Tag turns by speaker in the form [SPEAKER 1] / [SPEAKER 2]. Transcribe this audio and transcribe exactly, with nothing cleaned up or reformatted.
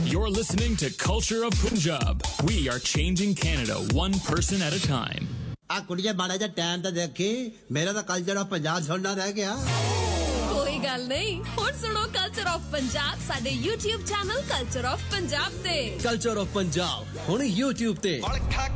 [SPEAKER 1] You're listening to Culture of Punjab. We are changing Canada one person at a time.
[SPEAKER 2] ਆ ਕੁੜੀਏ ਮਾੜਾ ਜਿਹਾ time ਤਾਂ ਦੇਖੀ ਮੇਰਾ ਤਾਂ ਕਲਚਰ ਆਫ ਪੰਜਾਬ ਸੁਣਨਾ ਰਹਿ ਗਿਆ
[SPEAKER 3] ਕੋਈ ਗੱਲ ਨਹੀਂ ਹੁਣ ਸੁਣੋ ਕਲਚਰ ਆਫ ਪੰਜਾਬ ਸਾਡੇ YouTube channel culture of Punjab ਤੇ
[SPEAKER 4] ਕਲਚਰ ਆਫ ਪੰਜਾਬ ਹੁਣ YouTube ਤੇ